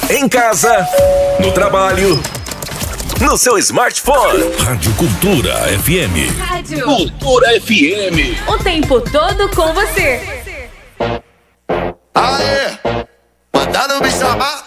Em casa, no trabalho, no seu smartphone. Rádio Cultura FM. Rádio Cultura FM. O tempo todo com você. Aê, mandaram me chamar.